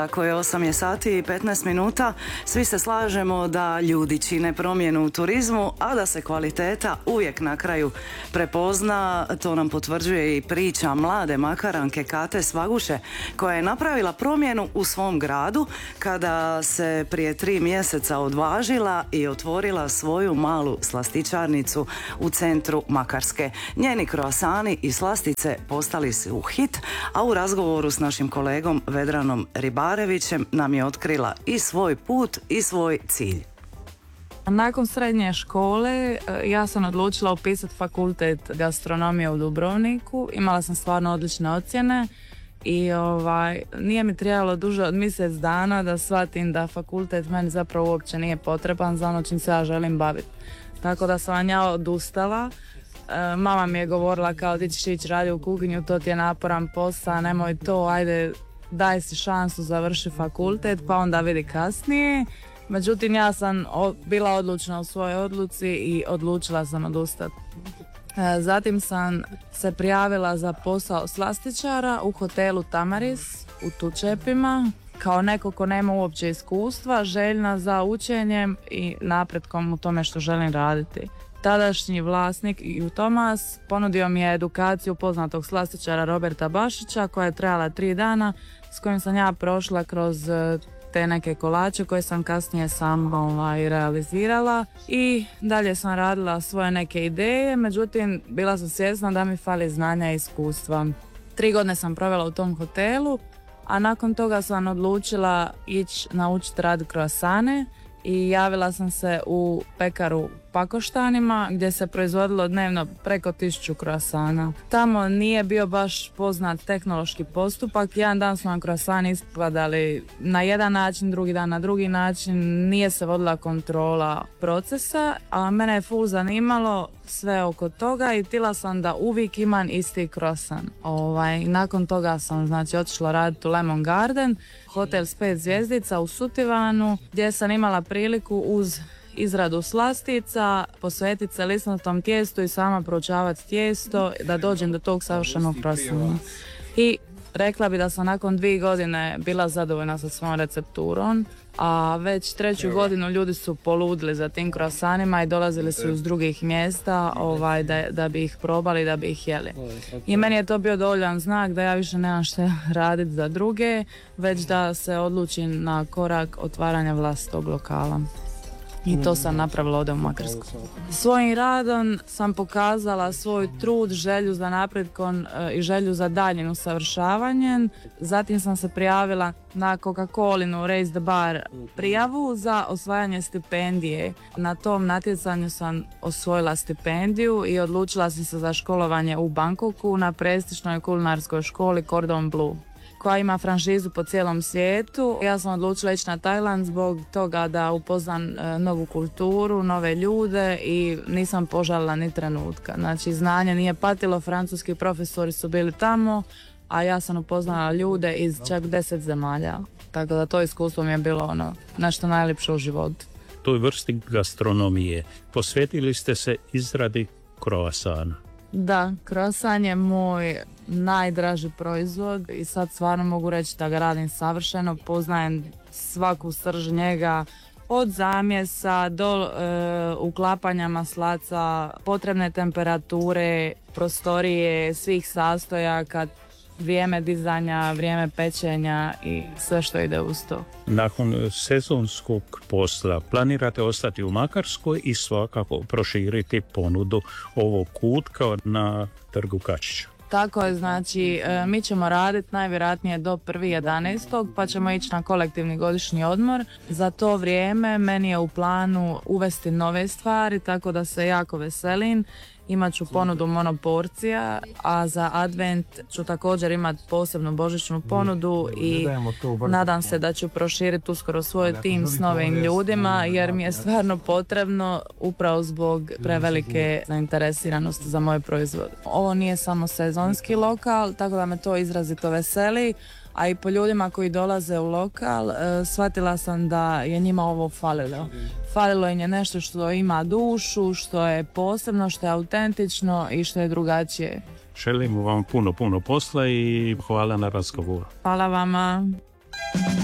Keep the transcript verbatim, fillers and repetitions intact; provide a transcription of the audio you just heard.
Tako je, osam je sati i petnaest minuta. Svi se slažemo da ljudi čine promjenu u turizmu, a da se kvaliteta uvijek na kraju prepozna. To nam potvrđuje i priča mlade makaranke Kate Svaguše, koja je napravila promjenu u svom gradu kada se prije tri mjeseca odvažila i otvorila svoju malu slastičarnicu u centru Makarske. Njeni kroasani i slastice postali su hit, a u razgovoru s našim kolegom Vedranom Ribarevićem nam je otkrila i svoj put i svoj cilj. Nakon srednje škole ja sam odlučila upisati fakultet gastronomije u Dubrovniku. Imala sam stvarno odlične ocjene i ovaj, nije mi trebalo duže od mjesec dana da shvatim da fakultet meni zapravo uopće nije potreban za ono čim se ja želim baviti. Tako da sam ja odustala. E, mama mi je govorila kao ti ćeš ići raditi u kuhinju, to ti je naporan posao, nemoj to, ajde daj si šansu, završi fakultet pa onda vidi kasnije. Međutim, ja sam o, bila odlučna u svojoj odluci i odlučila sam odustati. E, zatim sam se prijavila za posao slastičara u hotelu Tamaris u Tučepima. Kao neko ko nema uopće iskustva, željna za učenjem i napretkom u tome što želim raditi. Tadašnji vlasnik Ju Tomas ponudio mi je edukaciju poznatog slastičara Roberta Bašića koja je trajala tri dana, s kojim sam ja prošla kroz te neke kolače koje sam kasnije sam ovaj, realizirala i dalje sam radila svoje neke ideje, međutim bila sam svjesna da mi fali znanja i iskustva. Tri godine sam provela u tom hotelu, a nakon toga sam odlučila ići naučiti raditi kroasane i javila sam se u pekaru Pakoštanima gdje se proizvodilo dnevno preko tisuću kroasana. Tamo nije bio baš poznat tehnološki postupak. Jedan dan su nam kroasani ispadali na jedan način, drugi dan na drugi način. Nije se vodila kontrola procesa, a mene je full zanimalo sve oko toga i htjela sam da uvijek imam isti kroasan. Ovaj, nakon toga sam znači otišla raditi u Lemon Garden, hotel s pet zvjezdica u Sutivanu, gdje sam imala priliku uz izradu slastica, posvetiti se lisnatom tijestu i sama proučavati tijesto da dođem do tog savršenog kroasana. I rekla bi da sam nakon dvije godine bila zadovoljna sa svojom recepturom, a već treću godinu ljudi su poludili za tim kroasanima i dolazili su iz drugih mjesta ovaj, da, da bi ih probali, da bi ih jeli. I meni je to bio dovoljan znak da ja više nemam što raditi za druge, već da se odlučim na korak otvaranja vlastitog lokala. I to sam napravila ovdje u Makarskoj. Svojim radom sam pokazala svoj trud, želju za napretkom i želju za daljnjim usavršavanjem. Zatim sam se prijavila na Coca-Colinu Raise the Bar prijavu za osvajanje stipendije. Na tom natjecanju sam osvojila stipendiju i odlučila sam se za školovanje u Bangkoku na prestižnoj kulinarskoj školi Cordon Bleu, koja ima franšizu po cijelom svijetu. Ja sam odlučila ići na Tajland zbog toga da upoznam e, novu kulturu, nove ljude i nisam požalila ni trenutka. Znači, znanje nije patilo, francuski profesori su bili tamo, a ja sam upoznala ljude iz čak deset zemalja. Tako da to iskustvo mi je bilo ono, nešto najljepše u životu. Toj vrsti gastronomije posvetili ste se izradi kroasana. Da, kroasan je moj najdraži proizvod i sad stvarno mogu reći da ga radim savršeno, poznajem svaku srž njega, od zamjesa do e, uklapanja maslaca, potrebne temperature, prostorije, svih sastojaka, vrijeme dizanja, vrijeme pečenja i sve što ide uz to. Nakon sezonskog posla planirate ostati u Makarskoj i svakako proširiti ponudu ovog kutka na Trgu Kačića. Tako je, znači mi ćemo raditi najvjerojatnije do prvog jedanaestog pa ćemo ići na kolektivni godišnji odmor. Za to vrijeme meni je u planu uvesti nove stvari, tako da se jako veselim. Imat ću ponudu monoporcija, a za advent ću također imati posebnu božićnu ponudu i nadam se da ću proširiti uskoro svoj tim s novim ljudima jer mi je stvarno potrebno upravo zbog prevelike zainteresiranosti za moje proizvode. Ovo nije samo sezonski lokal, tako da me to izrazito veseli, a i po ljudima koji dolaze u lokal e, shvatila sam da je njima ovo falilo. Falilo im je nešto što ima dušu, što je posebno, što je autentično i što je drugačije. Želimo vam puno, puno posla i hvala na razgovoru. Hvala vama.